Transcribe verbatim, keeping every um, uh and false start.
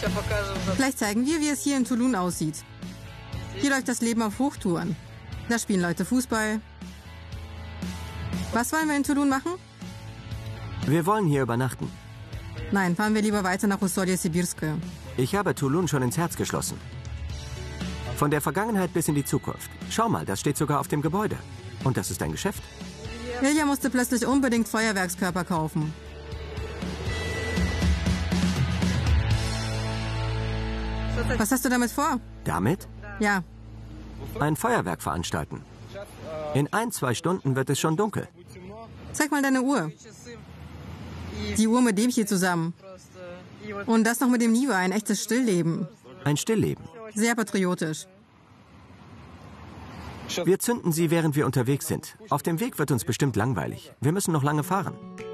Vielleicht zeigen wir, wie es hier in Toulon aussieht. Hier läuft das Leben auf Hochtouren. Da spielen Leute Fußball. Was wollen wir in Toulon machen? Wir wollen hier übernachten. Nein, fahren wir lieber weiter nach Ussolje-Sibirskoye. Ich habe Toulon schon ins Herz geschlossen. Von der Vergangenheit bis in die Zukunft. Schau mal, das steht sogar auf dem Gebäude. Und das ist ein Geschäft. Ilja musste plötzlich unbedingt Feuerwerkskörper kaufen. Was hast du damit vor? Damit? Ja. Ein Feuerwerk veranstalten. In ein, zwei Stunden wird es schon dunkel. Zeig mal deine Uhr. Die Uhr mit dem hier zusammen. Und das noch mit dem Niva, ein echtes Stillleben. Ein Stillleben. Sehr patriotisch. Wir zünden sie, während wir unterwegs sind. Auf dem Weg wird uns bestimmt langweilig. Wir müssen noch lange fahren.